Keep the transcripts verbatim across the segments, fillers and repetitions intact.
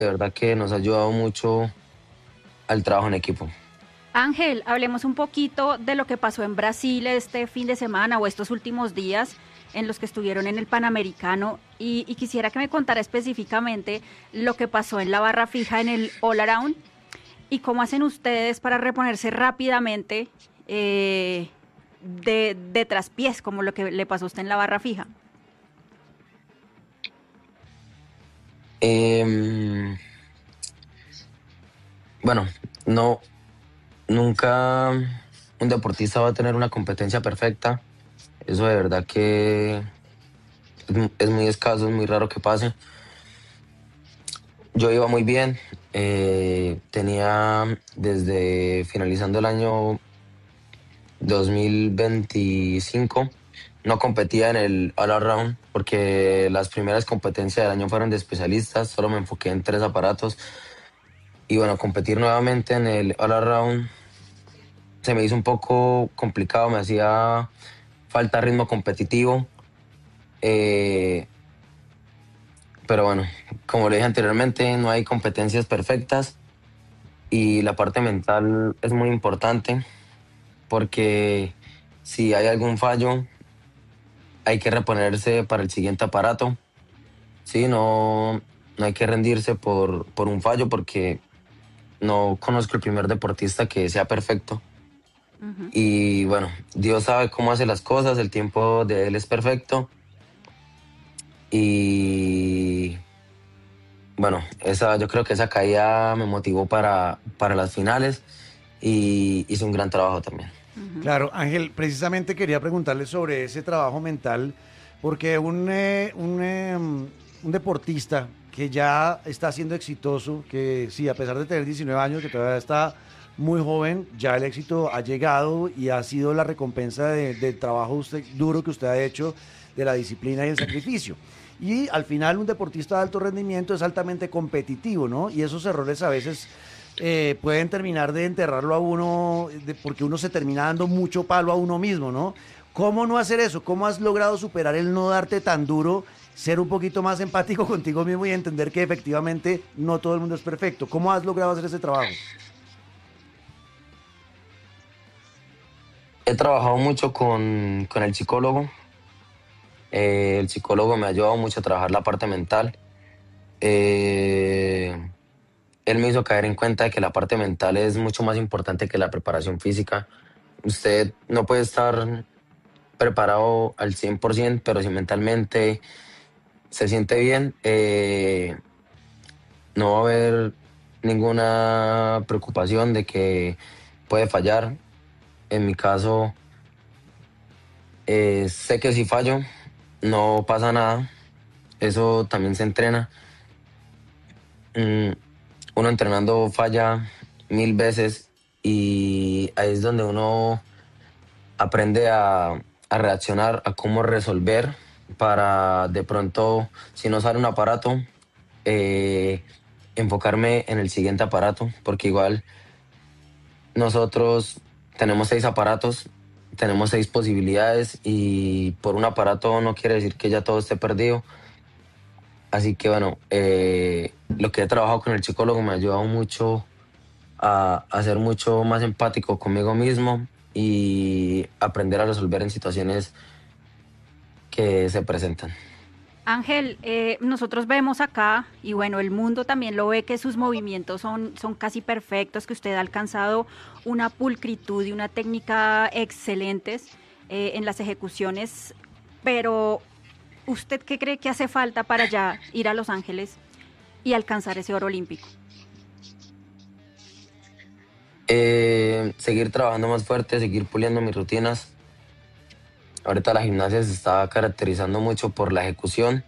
de verdad que nos ha ayudado mucho al trabajo en equipo. Ángel, hablemos un poquito de lo que pasó en Brasil este fin de semana o estos últimos días en los que estuvieron en el Panamericano y, y quisiera que me contara específicamente lo que pasó en la barra fija en el All Around y cómo hacen ustedes para reponerse rápidamente eh, de, de traspiés, como lo que le pasó a usted en la barra fija. Em, bueno, no, nunca un deportista va a tener una competencia perfecta. Eso de verdad que es, mu- es muy escaso, es muy raro que pase. Yo iba muy bien. Eh, tenía desde finalizando el año dos mil veinticinco, no competía en el All Around porque las primeras competencias del año fueron de especialistas, solo me enfoqué en tres aparatos. Y bueno, competir nuevamente en el All Around se me hizo un poco complicado, me hacía falta ritmo competitivo. eh, pero bueno, como le dije anteriormente, no hay competencias perfectas y la parte mental es muy importante porque si hay algún fallo, hay que reponerse para el siguiente aparato. Sí, no, no hay que rendirse por, por un fallo porque no conozco el primer deportista que sea perfecto. Ujú. Y bueno, Dios sabe cómo hace las cosas, el tiempo de Él es perfecto. Y bueno, esa, yo creo que esa caída me motivó para, para las finales y hice un gran trabajo también. Ujú. Claro, Ángel, precisamente quería preguntarle sobre ese trabajo mental, porque un, eh, un, eh, un deportista que ya está siendo exitoso, que sí, a pesar de tener diecinueve años, que todavía está muy joven, ya el éxito ha llegado y ha sido la recompensa de- del trabajo usted- duro que usted ha hecho, de la disciplina y el sacrificio. Y al final un deportista de alto rendimiento es altamente competitivo, ¿no? Y esos errores a veces eh, pueden terminar de enterrarlo a uno, de- porque uno se termina dando mucho palo a uno mismo, ¿no? ¿Cómo no hacer eso? ¿Cómo has logrado superar el no darte tan duro, ser un poquito más empático contigo mismo y entender que efectivamente no todo el mundo es perfecto? ¿Cómo has logrado hacer ese trabajo? He trabajado mucho con, con el psicólogo. Eh, el psicólogo me ha ayudado mucho a trabajar la parte mental. Eh, Él me hizo caer en cuenta de que la parte mental es mucho más importante que la preparación física. Usted no puede estar preparado al cien por ciento, pero si mentalmente se siente bien, eh, no va a haber ninguna preocupación de que puede fallar. En mi caso, eh, sé que si fallo, no pasa nada. Eso también se entrena. Mm, Uno entrenando falla mil veces y ahí es donde uno aprende a, a reaccionar, a cómo resolver para de pronto, si no sale un aparato, eh, enfocarme en el siguiente aparato, porque igual nosotros tenemos seis aparatos, tenemos seis posibilidades y por un aparato no quiere decir que ya todo esté perdido. Así que bueno, eh, lo que he trabajado con el psicólogo me ha ayudado mucho a, a ser mucho más empático conmigo mismo y aprender a resolver en situaciones que se presentan. Ángel, eh, nosotros vemos acá, y bueno, el mundo también lo ve, que sus movimientos son, son casi perfectos, que usted ha alcanzado una pulcritud y una técnica excelentes eh, en las ejecuciones, pero ¿usted qué cree que hace falta para ya ir a Los Ángeles y alcanzar ese oro olímpico? Eh, seguir trabajando más fuerte, seguir puliendo mis rutinas. Ahorita la gimnasia se está caracterizando mucho por la ejecución.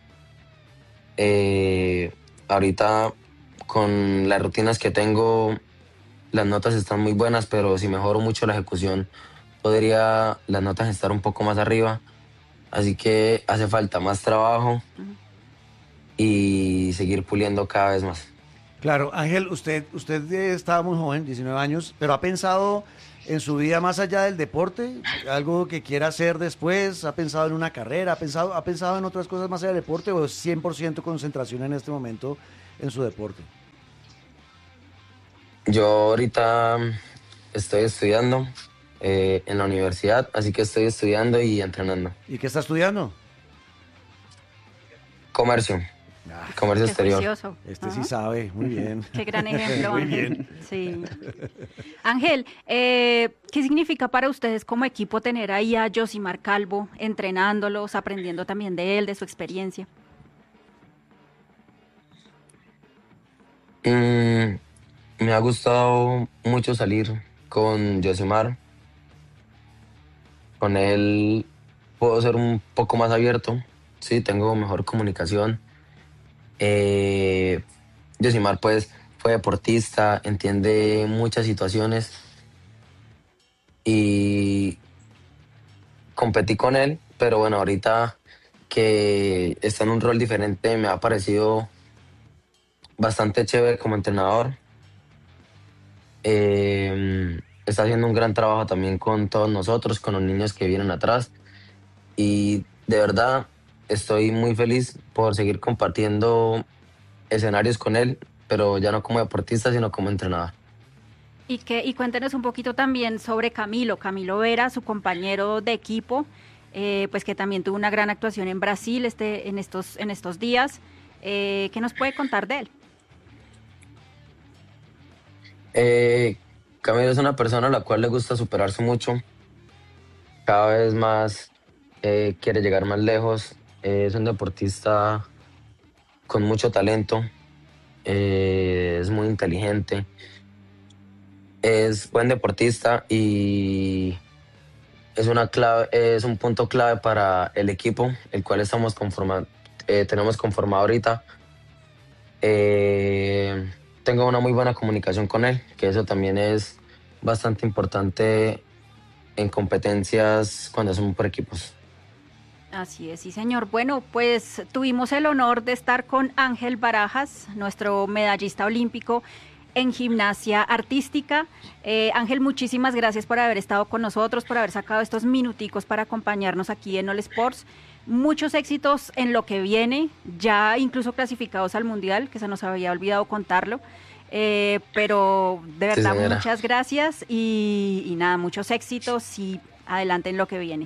Eh, Ahorita con las rutinas que tengo, las notas están muy buenas, pero si mejoro mucho la ejecución, podría las notas estar un poco más arriba. Así que hace falta más trabajo Ujú. y seguir puliendo cada vez más. Claro, Ángel, usted, usted eh, estaba muy joven, diecinueve años, pero ¿ha pensado en su vida más allá del deporte? ¿Algo que quiera hacer después? ¿Ha pensado en una carrera? ¿Ha pensado, ha pensado en otras cosas más allá del deporte o es cien por ciento concentración en este momento en su deporte? Yo ahorita estoy estudiando eh, en la universidad, así que estoy estudiando y entrenando. ¿Y qué está estudiando? Comercio, Ah, comercio Qué exterior. juicioso. este Ajá. sí sabe, muy bien. Qué gran ejemplo, Muy Ángel. bien. Sí. Ángel, eh, ¿qué significa para ustedes como equipo tener ahí a Josimar Calvo entrenándolos, aprendiendo también de él, de su experiencia? Mm, Me ha gustado mucho salir con Josimar. Con él puedo ser un poco más abierto, sí, tengo mejor comunicación. Eh, Josimar pues fue deportista, entiende muchas situaciones y competí con él, pero bueno, ahorita que está en un rol diferente me ha parecido bastante chévere como entrenador. Eh, Está haciendo un gran trabajo también con todos nosotros, con los niños que vienen atrás. Y de verdad estoy muy feliz por seguir compartiendo escenarios con él, pero ya no como deportista, sino como entrenador. Y, que, y cuéntenos un poquito también sobre Camilo, Camilo Vera, su compañero de equipo, eh, pues que también tuvo una gran actuación en Brasil este, en, estos, en estos días. Eh, ¿qué nos puede contar de él? Eh, Camilo es una persona a la cual le gusta superarse mucho, cada vez más eh, quiere llegar más lejos, eh, es un deportista con mucho talento, eh, es muy inteligente, es buen deportista y es una clave, es un punto clave para el equipo, el cual estamos conforma, eh, tenemos conformado ahorita. Eh, Tengo una muy buena comunicación con él, que eso también es bastante importante en competencias cuando son por equipos. Así es, sí, señor. Bueno, pues tuvimos el honor de estar con Ángel Barajas, nuestro medallista olímpico en gimnasia artística. Eh, Ángel, muchísimas gracias por haber estado con nosotros, por haber sacado estos minuticos para acompañarnos aquí en All Sports. Muchos éxitos en lo que viene, ya incluso clasificados al Mundial, que se nos había olvidado contarlo. Eh, pero de Sí, verdad, señora. muchas gracias y, y nada, muchos éxitos y adelante en lo que viene.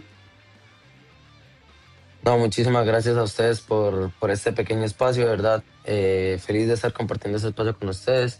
No, muchísimas gracias a ustedes por, por este pequeño espacio, de verdad. Eh, feliz de estar compartiendo este espacio con ustedes.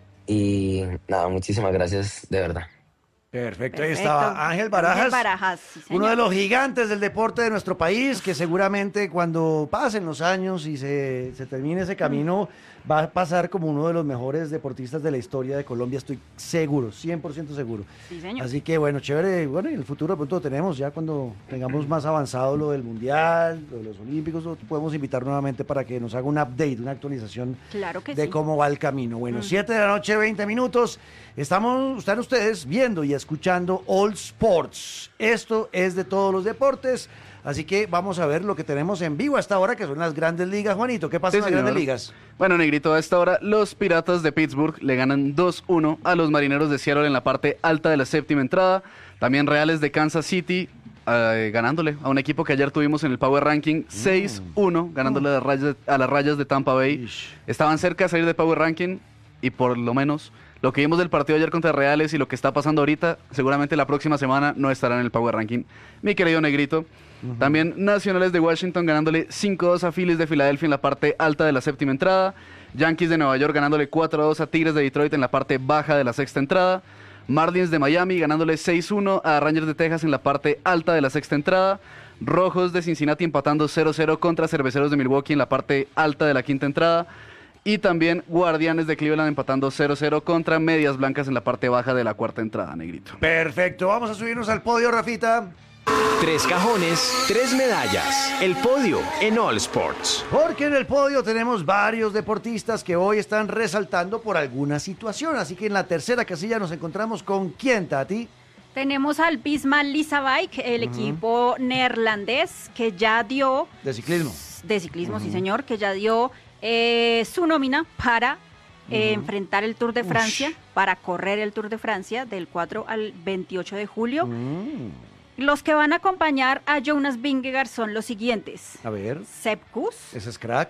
Y nada, muchísimas gracias, de verdad. Perfecto, ahí Perfecto. estaba Ángel Ángel Barajas, Barajas, sí, uno de señor. los gigantes del deporte de nuestro país, que seguramente cuando pasen los años y se, se termine ese camino, va a pasar como uno de los mejores deportistas de la historia de Colombia, estoy seguro, cien por ciento seguro. Sí, señor. Así que bueno, chévere, bueno, y en el futuro de pronto lo tenemos, ya cuando tengamos más avanzado lo del Mundial, lo de los Olímpicos, lo podemos invitar nuevamente para que nos haga un update, una actualización Claro que de sí. cómo va el camino. Bueno, Mm. siete de la noche, veinte minutos. Estamos, están ustedes viendo y escuchando All Sports. Esto es de todos los deportes. Así que vamos a ver lo que tenemos en vivo hasta ahora, que son las grandes ligas. Juanito, ¿qué pasa Sí, en las señor. grandes ligas? Bueno, Negrito, a esta hora los Piratas de Pittsburgh le ganan dos uno a los Marineros de Seattle en la parte alta de la séptima entrada. También Reales de Kansas City eh, ganándole a un equipo que ayer tuvimos en el Power Ranking seis uno, ganándole a las rayas, a las rayas de Tampa Bay. Ish. Estaban cerca de salir de Power Ranking y por lo menos lo que vimos del partido ayer contra Reales y lo que está pasando ahorita, seguramente la próxima semana no estará en el Power Ranking. Mi querido Negrito. También Nacionales de Washington ganándole cinco dos a Phillies de Filadelfia en la parte alta de la séptima entrada. Yankees de Nueva York ganándole cuatro a dos a Tigres de Detroit en la parte baja de la sexta entrada. Marlins de Miami ganándole seis uno a Rangers de Texas en la parte alta de la sexta entrada. Rojos de Cincinnati empatando cero cero contra Cerveceros de Milwaukee en la parte alta de la quinta entrada. Y también Guardianes de Cleveland empatando cero cero contra Medias Blancas en la parte baja de la cuarta entrada, Negrito. Perfecto, vamos a subirnos al podio, Rafita. Tres cajones, tres medallas. El podio en All Sports. Porque en el podio tenemos varios deportistas que hoy están resaltando por alguna situación. Así que en la tercera casilla nos encontramos con quién, Tati. Tenemos al Bismal Lisabike, el equipo neerlandés que ya dio De ciclismo. de ciclismo, sí señor, que ya dio eh, su nómina para eh, enfrentar el Tour de Francia, para correr el Tour de Francia del cuatro al veintiocho de julio. Mm, Los que van a acompañar a Jonas Vingegaard son los siguientes: a ver, Sepp Kuss, ese es crack.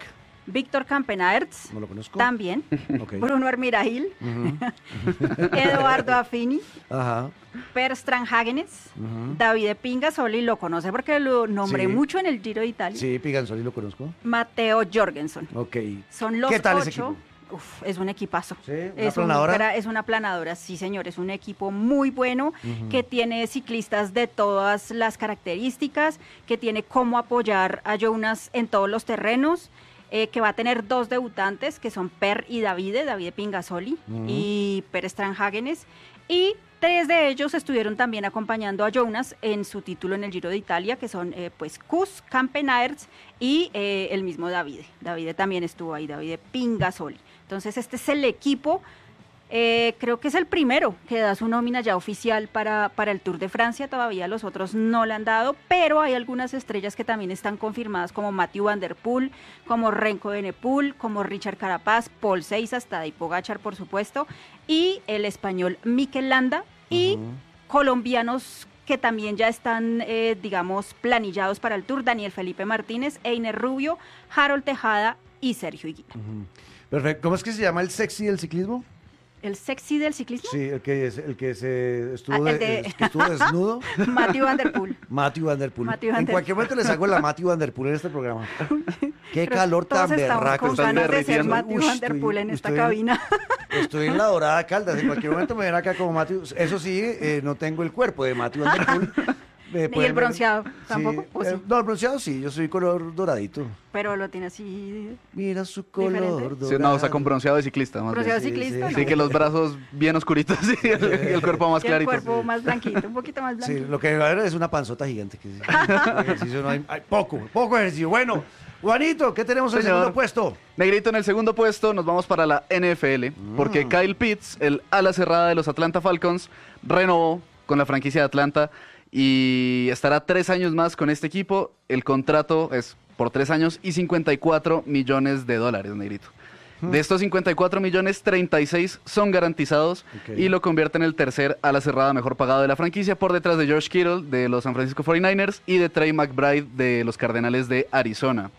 Víctor Campenaerts, No lo conozco. también, Ok. Bruno Armirahil, Ujú. Eduardo Affini, Ajá. Per Stranhagenes, Ujú. David Pingasoli, lo conoce porque lo nombré Sí. mucho en el Giro de Italia, Sí, Piganzoli lo conozco. Mateo Jorgensen. Ok. Son los ¿Qué tal ese ocho. equipo? Uf, es un equipazo. Sí, ¿una es, un planadora? gra- es una planadora, sí señor, es un equipo muy bueno, que tiene ciclistas de todas las características, que tiene cómo apoyar a Jonas en todos los terrenos, eh, que va a tener dos debutantes, que son Per y Davide, Davide Pingasoli Ujú. y Per Stranhagenes, y tres de ellos estuvieron también acompañando a Jonas en su título en el Giro de Italia, que son eh, pues Kuss, Campenaerts y eh, el mismo Davide. Davide también estuvo ahí, Davide Pingasoli. Entonces este es el equipo, eh, creo que es el primero que da su nómina ya oficial para, para el Tour de Francia, todavía los otros no le han dado, pero hay algunas estrellas que también están confirmadas como Mathieu Van Der Poel, como Renko Evenepoel, como Richard Carapaz, Paul Seiza, Tadej Pogačar por supuesto, y el español Mikel Landa y Ujú. colombianos que también ya están, eh, digamos, planillados para el Tour, Daniel Felipe Martínez, Einer Rubio, Harold Tejada y Sergio Higuita. Ujú. Perfecto. ¿Cómo es que se llama el sexy del ciclismo? ¿El sexy del ciclismo? Sí, el que, es- el que se estuvo, Ah, el de- de- el que estuvo desnudo. Matthew Van Der Poel. Matthew Van Der Poel. Matthew Van En Der- cualquier momento les hago la Matthew Van Der Poel en este programa. Qué Creo calor que todos tan estamos berraco. con Están ganas de ser derritiendo. Matthew Uy, Van Der estoy- Poel en esta estoy- cabina. Estoy en la Dorada Caldas. En cualquier momento me ven acá como Matthew. Eso sí, eh, no tengo el cuerpo de Matthew Van Der Poel. Eh, ¿Y pueden el ver- bronceado Sí, tampoco? ¿O eh, sí? no, el bronceado sí, yo soy color doradito. Pero lo tiene así. Mira su color Diferente. dorado. Sí, no, o sea, con bronceado de ciclista. Más Bronceado bien. sí, ciclista. sí. ¿no? Sí, que los brazos bien oscuritos y el, y el cuerpo más Y el clarito. cuerpo más blanquito, un poquito más Sí, blanquito. lo que va a haber es una panzota gigante. Que sí. Ejercicio no hay, hay poco, poco ejercicio. Bueno, Juanito, ¿qué tenemos en el Señor. segundo puesto? Negrito, en el segundo puesto nos vamos para la N F L, porque Mm. Kyle Pitts, el ala cerrada de los Atlanta Falcons, renovó con la franquicia de Atlanta y estará tres años más con este equipo. El contrato es por tres años y cincuenta y cuatro millones de dólares, Negrito. Mm. De estos cincuenta y cuatro millones, treinta y seis son garantizados Ok. y lo convierte en el tercer ala cerrada mejor pagado de la franquicia, por detrás de George Kittle de los San Francisco cuarenta y nueve ers y de Trey McBride de los Cardenales de Arizona.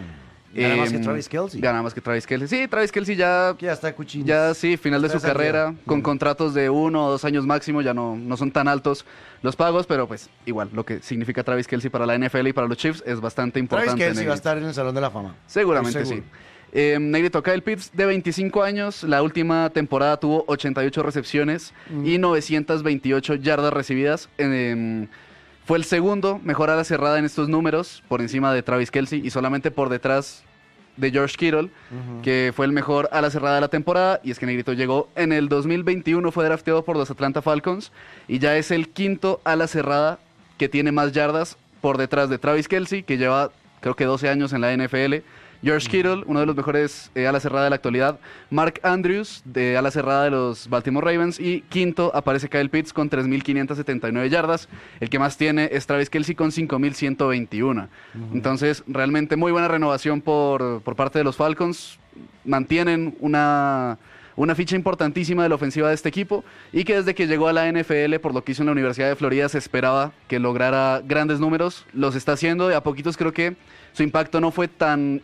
Gana más que Em, Travis Kelce. Gana más que Travis Kelce. Sí, Travis Kelce ya, Que ya está cuchillo. ya sí, final de Está su de salida. carrera, con Mm. contratos de uno o dos años máximo, ya no, no son tan altos los pagos, pero pues igual, lo que significa Travis Kelce para la N F L y para los Chiefs es bastante importante. Travis Kelce va a Negrito. estar en el Salón de la Fama. Seguramente Estoy sí. seguro. Eh, Negrito, Kyle Pitts, de veinticinco años, la última temporada tuvo ochenta y ocho recepciones Mm. y novecientas veintiocho yardas recibidas. Eh, fue el segundo mejor ala cerrada en estos números, por encima de Travis Kelce y solamente por detrás de George Kittle, Ujú. que fue el mejor ala cerrada de la temporada. Y es que Negrito llegó en el dos mil veintiuno, fue drafteado por los Atlanta Falcons y ya es el quinto ala cerrada que tiene más yardas por detrás de Travis Kelce, que lleva creo que doce años en la N F L. George Kittle, uno de los mejores eh, ala cerrada de la actualidad. Mark Andrews, de ala cerrada de los Baltimore Ravens. Y quinto aparece Kyle Pitts con tres mil quinientas setenta y nueve yardas. El que más tiene es Travis Kelce con cinco mil ciento veintiuno. Entonces, realmente muy buena renovación por, por parte de los Falcons. Mantienen una, una ficha importantísima de la ofensiva de este equipo. Y que desde que llegó a la N F L, por lo que hizo en la Universidad de Florida, se esperaba que lograra grandes números. Los está haciendo. De a poquitos creo que su impacto no fue tan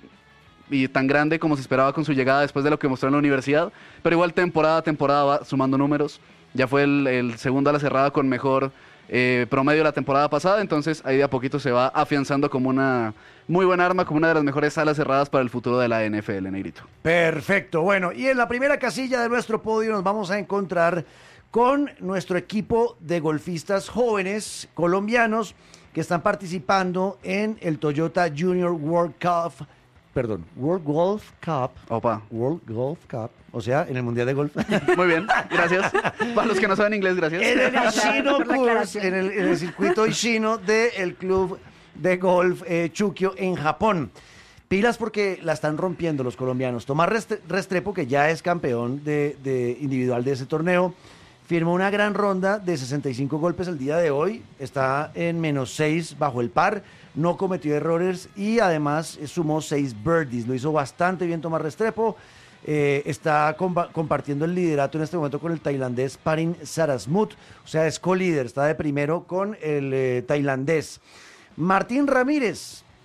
y tan grande como se esperaba con su llegada después de lo que mostró en la universidad, pero igual temporada a temporada va sumando números. Ya fue el, el segundo a la cerrada con mejor eh, promedio la temporada pasada, entonces ahí de a poquito se va afianzando como una muy buena arma, como una de las mejores alas cerradas para el futuro de la N F L, Negrito. Perfecto. Bueno, y en la primera casilla de nuestro podio nos vamos a encontrar con nuestro equipo de golfistas jóvenes colombianos que están participando en el Toyota Junior World Cup, perdón, World Golf Cup, Opa. World Golf Cup, o sea, en el Mundial de Golf. Muy bien, gracias. Para los que no saben inglés, gracias. en el Gracias Ishino por la Course, aclaración. en el, en el circuito Ishino del club de golf eh, Chukio en Japón. Pilas porque la están rompiendo los colombianos. Tomás Restre- Restrepo, que ya es campeón de, de individual de ese torneo, firmó una gran ronda de sesenta y cinco golpes el día de hoy. Está en menos seis bajo el par. No cometió errores y además eh, sumó seis birdies. Lo hizo bastante bien Tomás Restrepo. Eh, está compa- compartiendo el liderato en este momento con el tailandés Parin Sarasmut. O sea, es co-líder, está de primero con el eh, tailandés. Martín Ramírez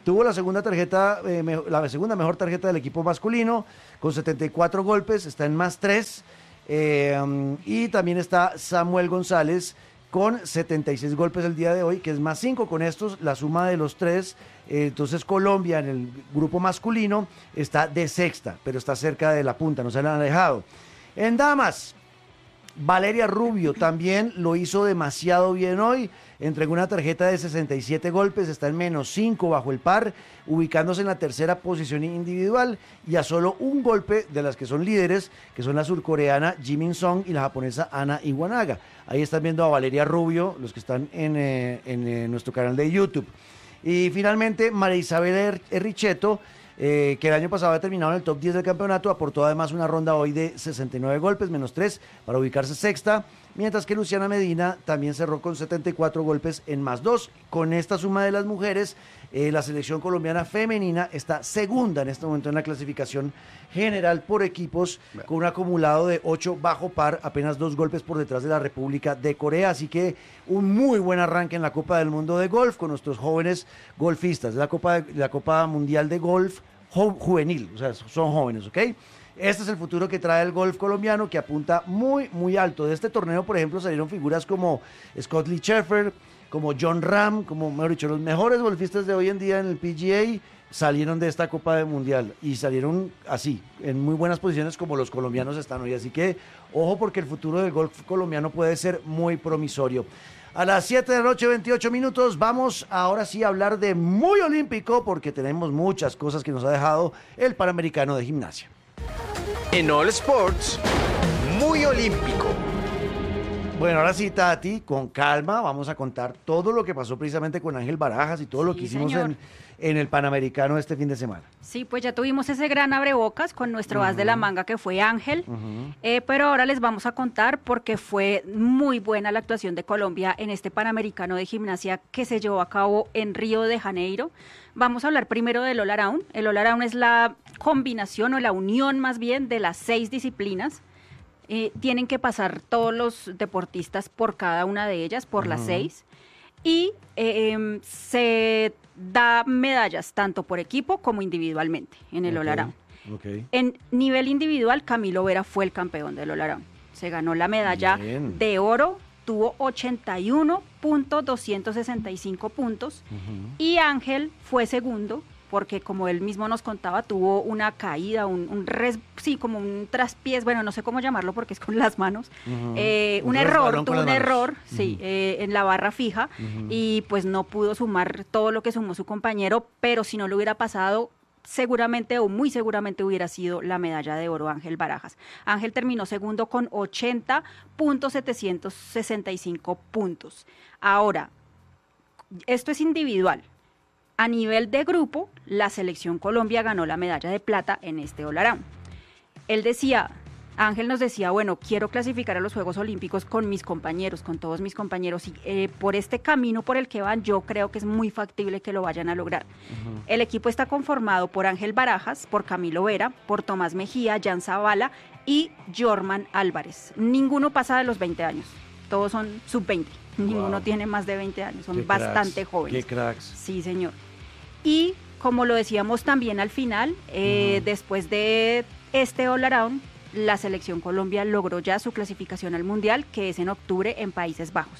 tuvo la segunda tarjeta, eh, me, la segunda mejor tarjeta del equipo masculino, con setenta y cuatro golpes, está en más tres. Eh, um, y también está Samuel González con setenta y seis golpes el día de hoy, que es más cinco. Con estos, la suma de los tres, eh, entonces Colombia en el grupo masculino está de sexta, pero está cerca de la punta, no se le han alejado. En damas, Valeria Rubio también lo hizo demasiado bien hoy, entregó una tarjeta de sesenta y siete golpes, está en menos cinco bajo el par, ubicándose en la tercera posición individual y a solo un golpe de las que son líderes, que son la surcoreana Jimin Song y la japonesa Ana Iwanaga. Ahí están viendo a Valeria Rubio, los que están en, eh, en eh, nuestro canal de YouTube. Y finalmente, María Isabel Erricheto, Eh, que el año pasado había terminado en el top diez del campeonato, aportó además una ronda hoy de sesenta y nueve golpes, menos tres, para ubicarse sexta, mientras que Luciana Medina también cerró con setenta y cuatro golpes en más dos. Con esta suma de las mujeres, eh, la selección colombiana femenina está segunda en este momento en la clasificación general por equipos, con un acumulado de ocho bajo par, apenas dos golpes por detrás de la República de Corea, así que un muy buen arranque en la Copa del Mundo de Golf con nuestros jóvenes golfistas, la Copa, de, la Copa Mundial de Golf jo- Juvenil, o sea, son jóvenes, ¿ok? Este es el futuro que trae el golf colombiano, que apunta muy, muy alto. De este torneo, por ejemplo, salieron figuras como Scott Lee Scheffler, como John Ram, como, mejor dicho, los mejores golfistas de hoy en día en el P G A salieron de esta Copa del Mundial y salieron así, en muy buenas posiciones como los colombianos están hoy. Así que, ojo, porque el futuro del golf colombiano puede ser muy promisorio. A las siete de la noche, veintiocho minutos, vamos ahora sí a hablar de muy olímpico, porque tenemos muchas cosas que nos ha dejado el Panamericano de Gimnasia. En All Sports, muy olímpico. Bueno, ahora sí, Tati, con calma, vamos a contar todo lo que pasó precisamente con Ángel Barajas y todo lo Sí, que hicimos señor. en, en el Panamericano este fin de semana. Sí, pues ya tuvimos ese gran abrebocas con nuestro as de la manga que fue Ángel, eh, pero ahora les vamos a contar porque fue muy buena la actuación de Colombia en este Panamericano de Gimnasia que se llevó a cabo en Río de Janeiro. Vamos a hablar primero del All Around. El All Around es la combinación o la unión más bien de las seis disciplinas. Eh, tienen que pasar todos los deportistas por cada una de ellas, por las seis, y eh, em, se da medallas tanto por equipo como individualmente en el All Around. Okay. En nivel individual, Camilo Vera fue el campeón del All Around. Se ganó la medalla Bien. de oro, tuvo ochenta y uno punto doscientos sesenta y cinco puntos, y Ángel fue segundo, porque como él mismo nos contaba, tuvo una caída, un, un res, sí, como un traspiés, bueno, no sé cómo llamarlo porque es con las manos, Ujú. eh, un, Un error, resbalón con tuvo las un manos. error, sí, Ujú. eh, en la barra fija, Ujú. y pues no pudo sumar todo lo que sumó su compañero, pero si no lo hubiera pasado, seguramente o muy seguramente hubiera sido la medalla de oro Ángel Barajas. Ángel terminó segundo con ochenta punto setecientos sesenta y cinco puntos. Ahora, esto es individual. A nivel de grupo, la selección Colombia ganó la medalla de plata en este All Around. Él decía, Ángel nos decía, bueno, quiero clasificar a los Juegos Olímpicos con mis compañeros, con todos mis compañeros, y eh, por este camino por el que van, yo creo que es muy factible que lo vayan a lograr. Uh-huh. El equipo está conformado por Ángel Barajas, por Camilo Vera, por Tomás Mejía, Jan Zavala y Jorman Álvarez. Ninguno pasa de los veinte años, todos son sub veinte, wow. Ninguno tiene más de veinte años, son Qué bastante cracks. jóvenes. Qué cracks. Sí, señor. Y como lo decíamos también al final, eh, uh-huh. después de este All Around, la selección Colombia logró ya su clasificación al Mundial, que es en octubre en Países Bajos.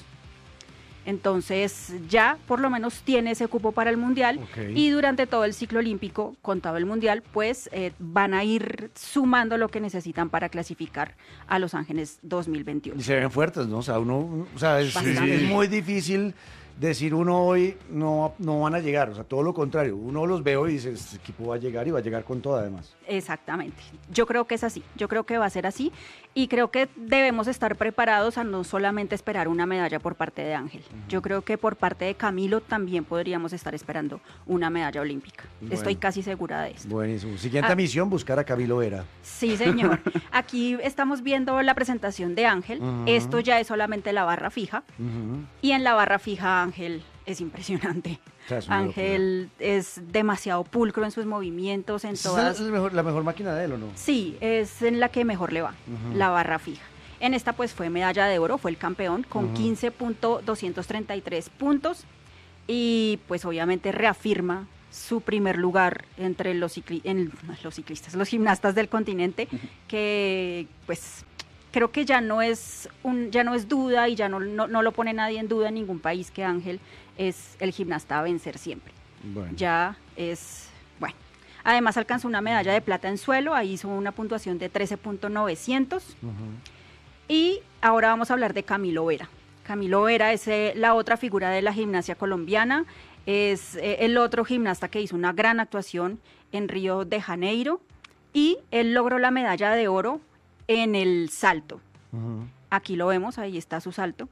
Entonces ya por lo menos tiene ese cupo para el Mundial, okay. Y durante todo el ciclo olímpico, contado el Mundial, pues eh, van a ir sumando lo que necesitan para clasificar a Los Ángeles dos mil veintiuno. Y se ven fuertes, ¿no? O sea, uno, o sea, es, es muy difícil decir uno hoy no, no van a llegar, o sea, todo lo contrario, uno los ve hoy y dice, este equipo va a llegar y va a llegar con todo además. Exactamente, yo creo que es así, yo creo que va a ser así y creo que debemos estar preparados a no solamente esperar una medalla por parte de Ángel, uh-huh. Yo creo que por parte de Camilo también podríamos estar esperando una medalla olímpica, bueno. Estoy casi segura de esto. Buenísimo, siguiente ah, misión, buscar a Camilo Vera. Sí, señor, aquí estamos viendo la presentación de Ángel, uh-huh. Esto ya es solamente la barra fija, uh-huh. Y en la barra fija Ángel es impresionante. O sea, es Ángel es demasiado pulcro en sus movimientos, en todas. ¿Es la mejor, la mejor máquina de él o no? Sí, es en la que mejor le va, uh-huh. La barra fija. En esta pues fue medalla de oro, fue el campeón con uh-huh. quince punto doscientos treinta y tres puntos y pues obviamente reafirma su primer lugar entre los, cicli en, los ciclistas, los gimnastas del continente, que pues creo que ya no es un, ya no es duda y ya no, no, no lo pone nadie en duda en ningún país que Ángel es el gimnasta a vencer siempre. Bueno. Ya es, bueno. Además alcanzó una medalla de plata en suelo, ahí hizo una puntuación de trece punto novecientos. Uh-huh. Y ahora vamos a hablar de Camilo Vera. Camilo Vera es eh, la otra figura de la gimnasia colombiana, es eh, el otro gimnasta que hizo una gran actuación en Río de Janeiro y él logró la medalla de oro en el salto. Uh-huh. Aquí lo vemos, ahí está su salto.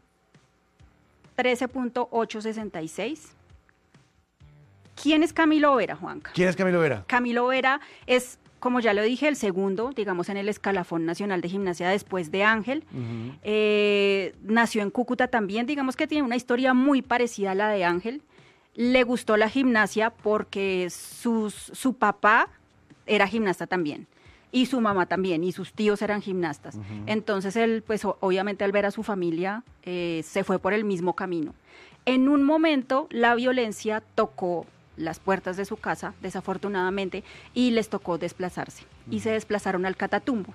trece punto ochocientos sesenta y seis. ¿Quién es Camilo Vera, Juanca? ¿Quién es Camilo Vera? Camilo Vera es, como ya lo dije, el segundo, digamos, en el escalafón nacional de gimnasia después de Ángel. Uh-huh. eh, nació en Cúcuta también, digamos que tiene una historia muy parecida a la de Ángel. Le gustó la gimnasia porque sus, su papá era gimnasta también. Y su mamá también, y sus tíos eran gimnastas. Uh-huh. Entonces él, pues obviamente al ver a su familia, eh, se fue por el mismo camino. En un momento la violencia tocó las puertas de su casa, desafortunadamente, y les tocó desplazarse. Uh-huh. Y se desplazaron al Catatumbo.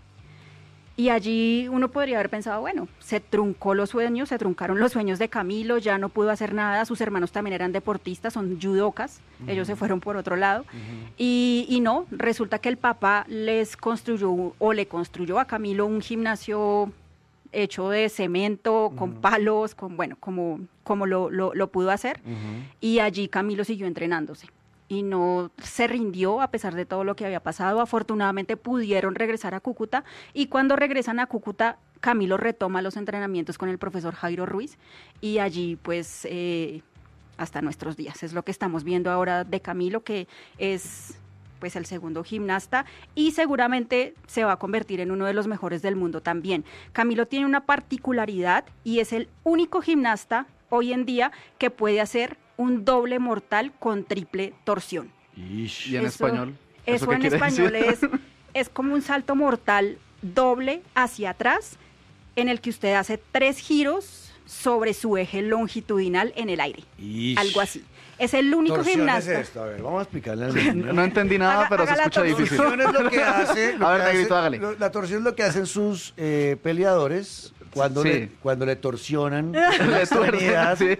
Y allí uno podría haber pensado, bueno, se truncó los sueños, se truncaron los sueños de Camilo, ya no pudo hacer nada, sus hermanos también eran deportistas, son judocas, uh-huh. ellos se fueron por otro lado, uh-huh. y, y no, resulta que el papá les construyó, o le construyó a Camilo un gimnasio hecho de cemento, con uh-huh. palos, con bueno, como, como lo, lo, lo pudo hacer, uh-huh. y allí Camilo siguió entrenándose. Y no se rindió a pesar de todo lo que había pasado. Afortunadamente pudieron regresar a Cúcuta y cuando regresan a Cúcuta, Camilo retoma los entrenamientos con el profesor Jairo Ruiz y allí pues eh, hasta nuestros días. Es lo que estamos viendo ahora de Camilo, que es pues el segundo gimnasta y seguramente se va a convertir en uno de los mejores del mundo también. Camilo tiene una particularidad y es el único gimnasta hoy en día que puede hacer un doble mortal con triple torsión. Ish. ¿Y en eso, español? Eso, eso en español es, es como un salto mortal doble hacia atrás en el que usted hace tres giros sobre su eje longitudinal en el aire. Ish. Algo así. Es el único torsión gimnasta. Es esto. A ver, vamos a explicarle al niño. No entendí nada, haga, pero haga se escucha difícil. La torsión es lo que hace. Lo a ver, que Negrito, hace, hágale. Lo, la torsión es lo que hacen sus eh, peleadores cuando, sí. le, cuando le torsionan la extremidad. Sí.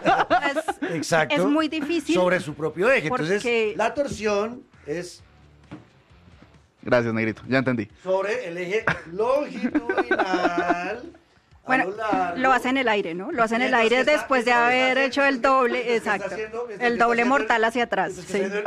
Es, exacto. Es muy difícil. Sobre su propio eje. Porque... Entonces, la torsión es... Gracias, Negrito. Ya entendí. Sobre el eje longitudinal. Bueno, lo, lo hace en el aire, ¿no? Lo hace en el aire está, después de haber hecho el doble, exacto. Haciendo, el doble mortal el, hacia atrás. Sí. El...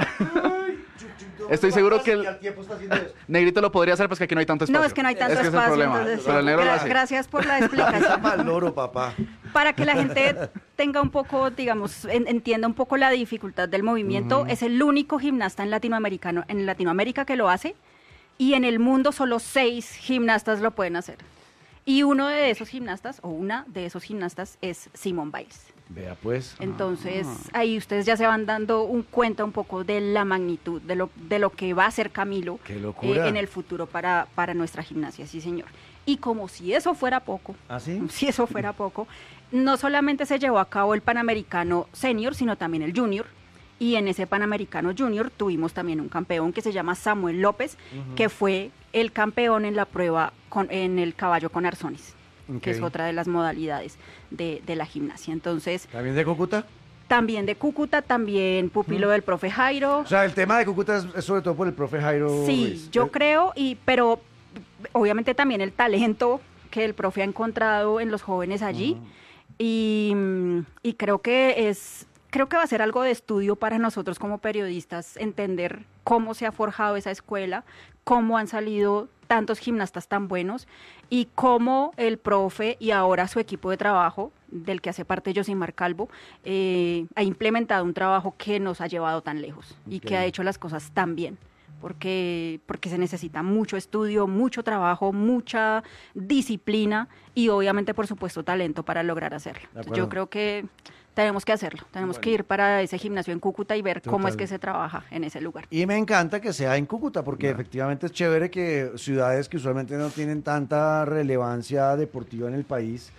Estoy seguro que el Negrito lo podría hacer, pues que aquí no hay tanto espacio. No, es que no hay tanto es que espacio. Es el problema. Entonces, Pero el negro gra lo hace. Gracias por la explicación. Mal loro, papá. Para que la gente tenga un poco, digamos, en, entienda un poco la dificultad del movimiento, uh-huh. es el único gimnasta en latinoamericano, en Latinoamérica que lo hace, y en el mundo solo seis gimnastas lo pueden hacer. Y uno de esos gimnastas, o una de esos gimnastas, es Simone Biles. Vea pues. Entonces, ah. ahí ustedes ya se van dando un cuenta un poco de la magnitud, de lo, de lo que va a hacer Camilo Qué locura. Eh, en el futuro para, para nuestra gimnasia, sí señor. Y como si eso fuera poco, ¿ah, sí? si eso fuera poco, no solamente se llevó a cabo el Panamericano Senior, sino también el Junior. Y en ese Panamericano Junior tuvimos también un campeón que se llama Samuel López, uh-huh. que fue el campeón en la prueba con, en el caballo con arzones, okay. que es otra de las modalidades de, de la gimnasia. Entonces, ¿también de Cúcuta? También de Cúcuta, también pupilo uh-huh. del profe Jairo. O sea, el tema de Cúcuta es, es sobre todo por el profe Jairo. Sí, Ruiz. yo ¿Eh? creo, y pero obviamente también el talento que el profe ha encontrado en los jóvenes allí. Uh-huh. y, y creo que es... Creo que va a ser algo de estudio para nosotros como periodistas, entender cómo se ha forjado esa escuela, cómo han salido tantos gimnastas tan buenos y cómo el profe y ahora su equipo de trabajo, del que hace parte Josimar Calvo, eh, ha implementado un trabajo que nos ha llevado tan lejos y okay. que ha hecho las cosas tan bien. Porque, porque se necesita mucho estudio, mucho trabajo, mucha disciplina y obviamente, por supuesto, talento para lograr hacerlo. Yo creo que tenemos que hacerlo, tenemos bueno. que ir para ese gimnasio en Cúcuta y ver Total. cómo es que se trabaja en ese lugar. Y me encanta que sea en Cúcuta, porque bueno. efectivamente es chévere que ciudades que usualmente no tienen tanta relevancia deportiva en el país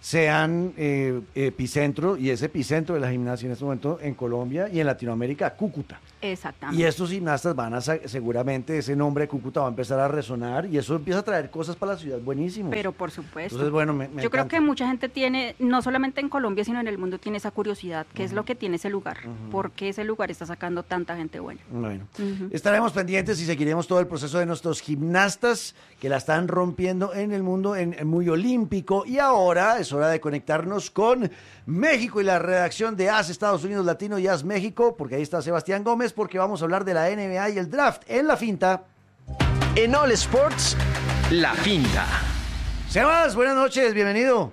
sean eh, epicentro, y es epicentro de la gimnasia en este momento en Colombia y en Latinoamérica, Cúcuta. Exactamente. Y estos gimnastas van a, seguramente ese nombre de Cúcuta va a empezar a resonar y eso empieza a traer cosas para la ciudad buenísimo. Pero por supuesto. Entonces, bueno, me, me Yo encanta. creo que mucha gente tiene, no solamente en Colombia, sino en el mundo, tiene esa curiosidad. ¿Qué uh-huh. es lo que tiene ese lugar? Uh-huh. ¿Por qué ese lugar está sacando tanta gente buena? Bueno, uh-huh. estaremos pendientes y seguiremos todo el proceso de nuestros gimnastas que la están rompiendo en el mundo en, en muy olímpico. Y ahora es hora de conectarnos con México y la redacción de A S Estados Unidos Latino y A S México, porque ahí está Sebastián Gómez, porque vamos a hablar de la N B A y el draft en La Finta. En All Sports, La Finta. Sebas, buenas noches, bienvenido.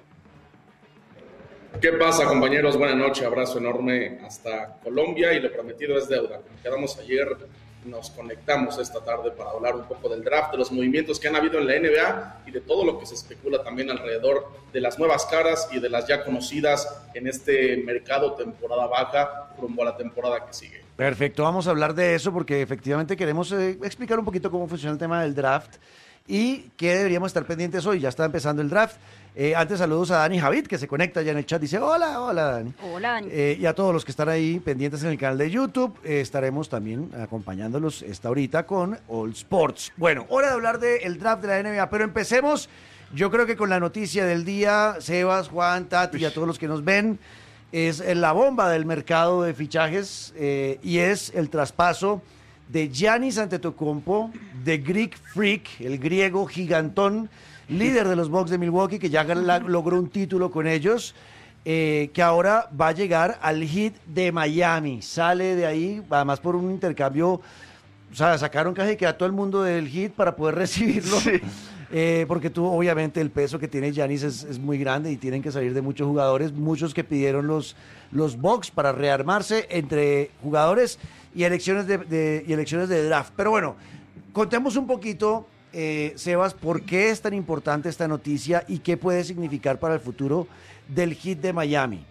¿Qué pasa, compañeros? Buenas noches, abrazo enorme hasta Colombia y lo prometido es deuda. Como quedamos ayer, nos conectamos esta tarde para hablar un poco del draft, de los movimientos que han habido en la N B A y de todo lo que se especula también alrededor de las nuevas caras y de las ya conocidas en este mercado temporada baja rumbo a la temporada que sigue. Perfecto, vamos a hablar de eso porque efectivamente queremos eh, explicar un poquito cómo funciona el tema del draft y qué deberíamos estar pendientes hoy. Ya está empezando el draft. Eh, antes saludos a Dani Javid, que se conecta ya en el chat. Dice, hola, hola Dani. Hola Dani. Eh, y a todos los que están ahí pendientes en el canal de YouTube, eh, estaremos también acompañándolos esta horita con All Sports. Bueno, hora de hablar del draft de la N B A, pero empecemos, yo creo que con la noticia del día, Sebas, Juan, Tati y a todos los que nos ven, es la bomba del mercado de fichajes eh, y es el traspaso de Giannis Antetokounmpo, de Greek Freak, el griego gigantón, líder de los Bucks de Milwaukee, que ya la, logró un título con ellos, eh, que ahora va a llegar al Heat de Miami. Sale de ahí, además por un intercambio, o sea, sacaron casi que a todo el mundo del Heat para poder recibirlo. Sí. Eh, porque tú, obviamente, el peso que tiene Giannis es, es muy grande y tienen que salir de muchos jugadores, muchos que pidieron los, los Bucks para rearmarse entre jugadores y elecciones de, de, y elecciones de draft. Pero bueno, contemos un poquito, eh, Sebas, por qué es tan importante esta noticia y qué puede significar para el futuro del Heat de Miami.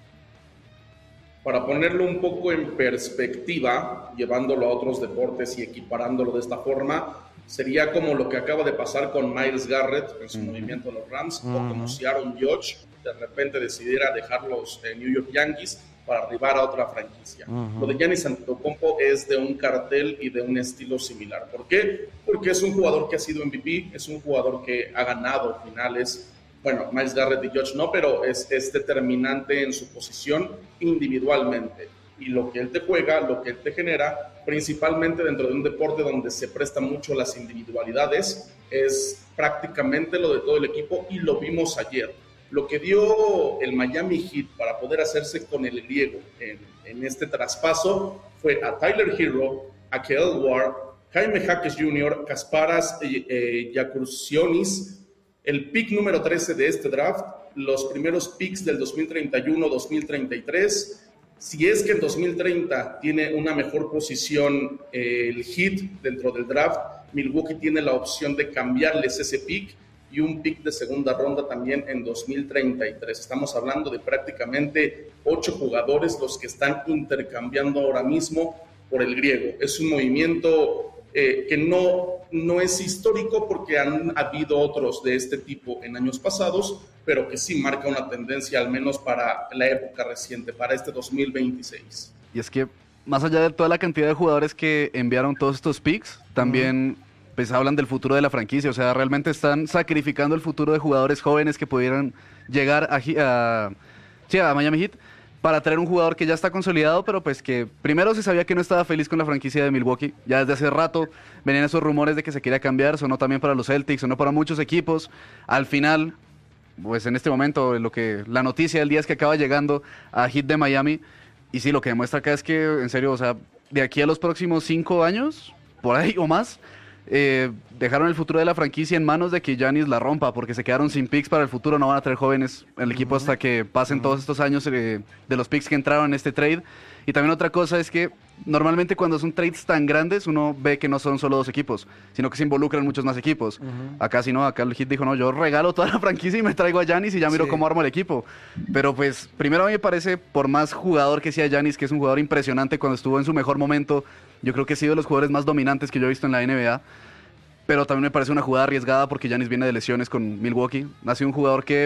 Para ponerlo un poco en perspectiva, llevándolo a otros deportes y equiparándolo de esta forma, sería como lo que acaba de pasar con Myles Garrett en su uh-huh. movimiento en los Rams, uh-huh. o como si Aaron Judge de repente decidiera dejar los eh, New York Yankees para arribar a otra franquicia. Uh-huh. Lo de Giannis Antetokounmpo es de un cartel y de un estilo similar. ¿Por qué? Porque es un jugador que ha sido M V P, es un jugador que ha ganado finales. Bueno, Myles Garrett y Judge no, pero es, es determinante en su posición individualmente. Y lo que él te juega, lo que él te genera, principalmente dentro de un deporte donde se prestan mucho las individualidades, es prácticamente lo de todo el equipo y lo vimos ayer. Lo que dio el Miami Heat para poder hacerse con el griego en, en este traspaso fue a Tyler Hero, a Kael Ward, Jaime Jaques junior, Kasparas eh, eh, Giacursionis, el pick número trece de este draft, los primeros picks del dos mil treinta y uno dos mil treinta y tres. Si es que en dos mil treinta tiene una mejor posición eh, el Heat dentro del draft, Milwaukee tiene la opción de cambiarles ese pick y un pick de segunda ronda también en dos mil treinta y tres. Estamos hablando de prácticamente ocho jugadores los que están intercambiando ahora mismo por el griego. Es un movimiento eh, que no, no es histórico porque han habido otros de este tipo en años pasados, pero que sí marca una tendencia al menos para la época reciente, para este dos mil veintiséis. Y es que más allá de toda la cantidad de jugadores que enviaron todos estos picks, también uh-huh. pues hablan del futuro de la franquicia, o sea, realmente están sacrificando el futuro de jugadores jóvenes que pudieran llegar a, a, sí, a Miami Heat para traer un jugador que ya está consolidado, pero pues que primero se sabía que no estaba feliz con la franquicia de Milwaukee. Ya desde hace rato venían esos rumores de que se quería cambiar, sonó también para los Celtics, sonó para muchos equipos. Al final, pues en este momento, lo que la noticia del día es que acaba llegando a Heat de Miami. Y sí, lo que demuestra acá es que, en serio, o sea, de aquí a los próximos cinco años, por ahí o más, eh, dejaron el futuro de la franquicia en manos de que Giannis la rompa, porque se quedaron sin picks para el futuro, no van a traer jóvenes en el equipo hasta que pasen todos estos años eh, de los picks que entraron en este trade. Y también otra cosa es que normalmente cuando son trades tan grandes uno ve que no son solo dos equipos, sino que se involucran muchos más equipos. Uh-huh. Acá sí no, acá el Heat dijo, no, yo regalo toda la franquicia y me traigo a Giannis y ya miro sí. cómo armo el equipo. Pero pues primero a mí me parece, por más jugador que sea Giannis, que es un jugador impresionante cuando estuvo en su mejor momento, yo creo que ha sido de los jugadores más dominantes que yo he visto en la N B A. Pero también me parece una jugada arriesgada porque Giannis viene de lesiones con Milwaukee. Ha sido un jugador que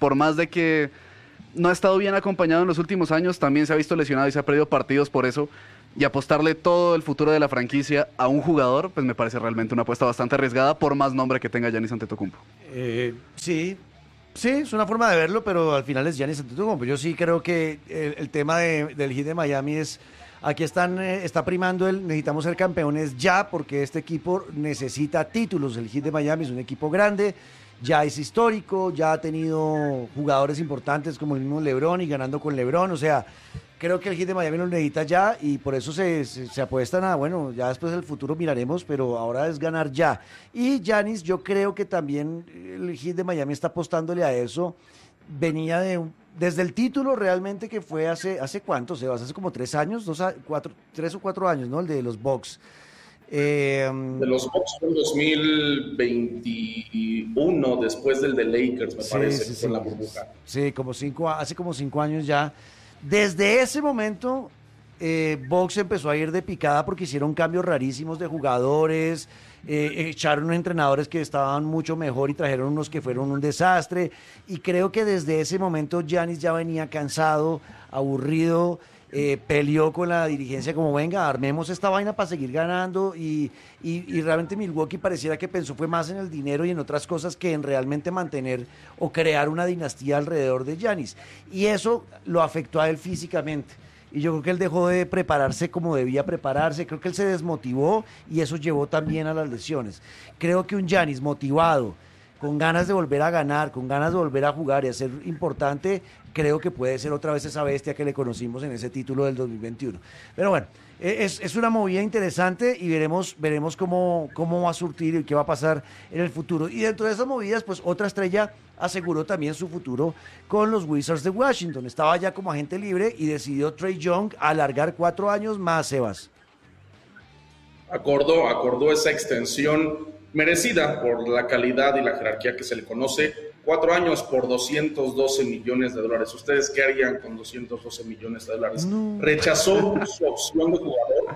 por más de que no ha estado bien acompañado en los últimos años, también se ha visto lesionado y se ha perdido partidos por eso. Y apostarle todo el futuro de la franquicia a un jugador, pues me parece realmente una apuesta bastante arriesgada, por más nombre que tenga Giannis Antetokounmpo. Eh, sí, sí, es una forma de verlo, pero al final es Giannis Antetokounmpo. Yo sí creo que el, el tema de, del Heat de Miami es, aquí están, eh, está primando el necesitamos ser campeones ya, porque este equipo necesita títulos. El Heat de Miami es un equipo grande, ya es histórico, ya ha tenido jugadores importantes como el mismo LeBron y ganando con LeBron, o sea, creo que el Heat de Miami lo necesita ya y por eso se, se, se apuestan a, bueno, ya después del futuro miraremos, pero ahora es ganar ya. Y Giannis, yo creo que también el Heat de Miami está apostándole a eso, venía de desde el título realmente que fue hace, ¿hace cuánto, Sebas? Hace como tres años, dos, cuatro, tres o cuatro años, ¿no? El de los Bucks. Eh, de los Bucks fue en dos mil veintiuno, después del de Lakers, me sí, parece, sí, sí, con la burbuja. Sí, como cinco, hace como cinco años ya. Desde ese momento, eh, Bucks empezó a ir de picada porque hicieron cambios rarísimos de jugadores, eh, echaron unos entrenadores que estaban mucho mejor y trajeron unos que fueron un desastre. Y creo que desde ese momento Giannis ya venía cansado, aburrido, eh, peleó con la dirigencia como venga, armemos esta vaina para seguir ganando y, y, y realmente Milwaukee pareciera que pensó fue más en el dinero y en otras cosas que en realmente mantener o crear una dinastía alrededor de Giannis, y eso lo afectó a él físicamente y yo creo que él dejó de prepararse como debía prepararse, creo que él se desmotivó y eso llevó también a las lesiones. Creo que un Giannis motivado, con ganas de volver a ganar, con ganas de volver a jugar y a ser importante, creo que puede ser otra vez esa bestia que le conocimos en ese título del dos mil veintiuno. Pero bueno, es, es una movida interesante y veremos, veremos cómo, cómo va a surtir y qué va a pasar en el futuro. Y dentro de esas movidas, pues otra estrella aseguró también su futuro con los Wizards de Washington. Estaba ya como agente libre y decidió Trae Young alargar cuatro años más, Sebas. Acordó, acordó esa extensión merecida por la calidad y la jerarquía que se le conoce. Cuatro años por doscientos doce millones de dólares. ¿Ustedes qué harían con doscientos doce millones de dólares? No. Rechazó su opción de jugador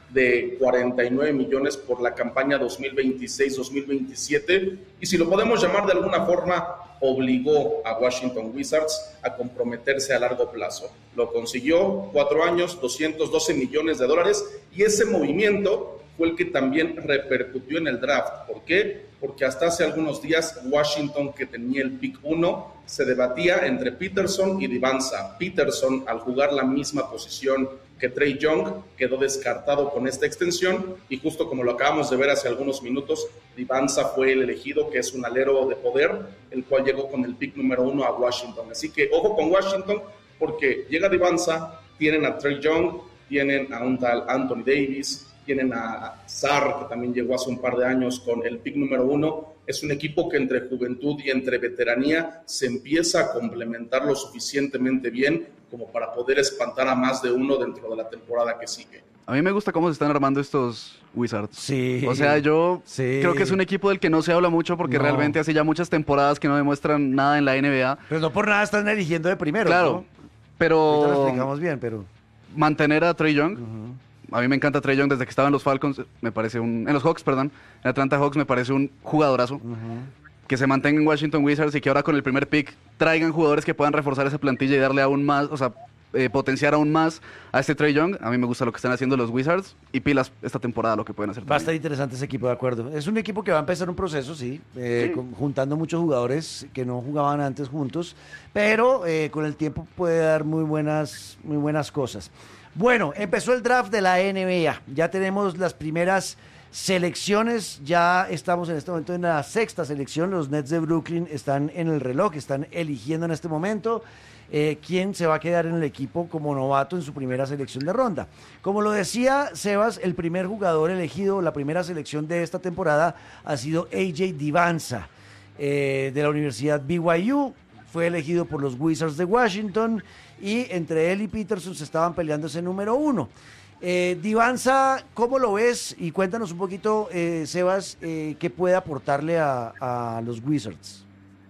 de cuarenta y nueve millones por la campaña dos mil veintiséis dos mil veintisiete y, si lo podemos llamar de alguna forma, obligó a Washington Wizards a comprometerse a largo plazo. Lo consiguió, cuatro años, doscientos doce millones de dólares, y ese movimiento fue el que también repercutió en el draft. ¿Por qué? Porque hasta hace algunos días Washington, que tenía el pick uno, se debatía entre Peterson y Divanza. Peterson, al jugar la misma posición que Trae Young, quedó descartado con esta extensión, y justo como lo acabamos de ver hace algunos minutos, Divanza fue el elegido, que es un alero de poder, el cual llegó con el pick número uno a Washington. Así que ojo con Washington, porque llega Divanza, tienen a Trae Young, tienen a un tal Anthony Davis, tienen a Sarr, que también llegó hace un par de años con el pick número uno. Es un equipo que entre juventud y entre veteranía se empieza a complementar lo suficientemente bien como para poder espantar a más de uno dentro de la temporada que sigue. A mí me gusta cómo se están armando estos Wizards. Sí. O sea, yo sí. creo que es un equipo del que no se habla mucho porque no. realmente hace ya muchas temporadas que no demuestran nada en la N B A. Pero no por nada están eligiendo de primero, claro, ¿no? Pero ahorita lo explicamos bien, pero mantener a Trae Young. Uh-huh. A mí me encanta Trae Young desde que estaba en los Falcons, me parece un... En los Hawks, perdón. En Atlanta Hawks me parece un jugadorazo. Uh-huh. Que se mantenga en Washington Wizards y que ahora con el primer pick traigan jugadores que puedan reforzar esa plantilla y darle aún más, o sea, eh, potenciar aún más a este Trae Young. A mí me gusta lo que están haciendo los Wizards y pilas esta temporada lo que pueden hacer. Va a estar interesante ese equipo, de acuerdo. Es un equipo que va a empezar un proceso, sí, eh, sí. Con, juntando muchos jugadores que no jugaban antes juntos, pero eh, con el tiempo puede dar muy buenas, muy buenas cosas. Bueno, empezó el draft de la N B A. Ya tenemos las primeras selecciones. Ya estamos en este momento en la sexta selección. Los Nets de Brooklyn están en el reloj, están eligiendo en este momento eh, quién se va a quedar en el equipo como novato en su primera selección de ronda. Como lo decía Sebas, el primer jugador elegido, la primera selección de esta temporada ha sido A J Divanza, eh, de la Universidad B Y U. Fue elegido por los Wizards de Washington y entre él y Peterson se estaban peleando ese número uno. Eh, Divanza, ¿cómo lo ves? Y cuéntanos un poquito, eh, Sebas, eh, qué puede aportarle a, a los Wizards.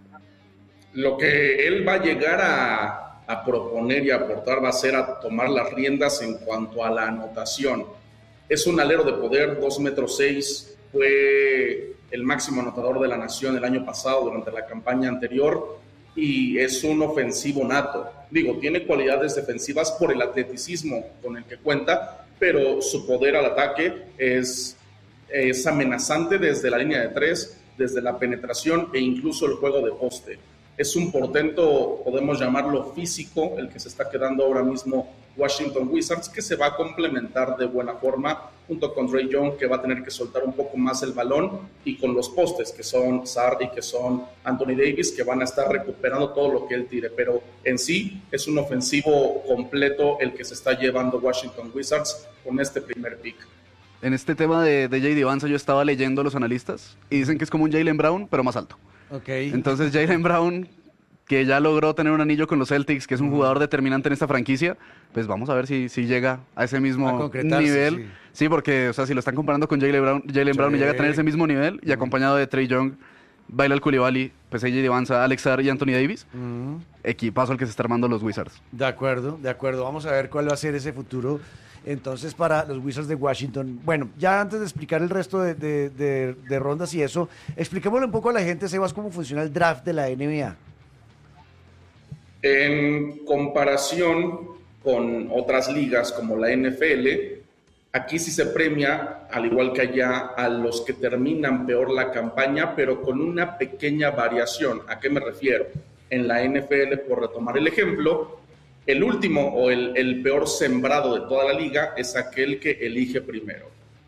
Lo que él va a llegar a, a proponer y a aportar va a ser a tomar las riendas en cuanto a la anotación. Es un alero de poder, dos metros seis, fue el máximo anotador de la nación el año pasado durante la campaña anterior. y es un ofensivo nato. Digo, tiene cualidades defensivas por el atleticismo con el que cuenta, pero su poder al ataque es, es amenazante desde la línea de tres, desde la penetración e incluso el juego de poste. Es un portento, podemos llamarlo físico, el que se está quedando ahora mismo Washington Wizards, que se va a complementar de buena forma junto con Trae Young, que va a tener que soltar un poco más el balón, y con los postes, que son Sarr y que son Anthony Davis, que van a estar recuperando todo lo que él tire. Pero en sí es un ofensivo completo el que se está llevando Washington Wizards con este primer pick. En este tema de, de J D Vance yo estaba leyendo a los analistas y dicen que es como un Jaylen Brown, pero más alto. Okay. Entonces Jaylen Brown, que ya logró tener un anillo con los Celtics, que es un uh-huh. jugador determinante en esta franquicia, pues vamos a ver si, si llega a ese mismo a nivel. Sí. sí, porque o sea, si lo están comparando con Jaylen Brown, Jaylen Brown y llega a tener ese mismo nivel, y uh-huh. acompañado de Trae Young, Bilal Coulibaly, pues J D Vance, Alex Sarr y Anthony Davis, uh-huh. equipazo al que se está armando los Wizards. De acuerdo, de acuerdo. Vamos a ver cuál va a ser ese futuro entonces para los Wizards de Washington. Bueno, ya antes de explicar el resto de, de, de, de rondas y eso, expliquémosle un poco a la gente, Sebas, cómo funciona el draft de la N B A. En comparación con otras ligas como la N F L, aquí sí se premia, al igual que allá, a los que terminan peor la campaña, pero con una pequeña variación. ¿A qué me refiero? En la N F L, por retomar el ejemplo, el último o el, el peor sembrado de toda la liga es aquel que elige primero.